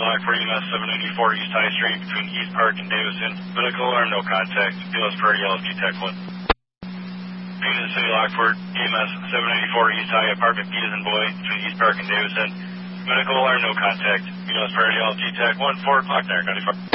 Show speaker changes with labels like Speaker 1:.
Speaker 1: Lockport EMS 794 East High Street between East Park and Davison. Medical alarm, no contact. BLS Prairie LFG Tech 1. Union City Lockport EMS 794 East High, apartment B as in boy, between East Park and Davison. Medical alarm, no contact. BLS Prairie LFG Tech 1, 4 o'clock, 95.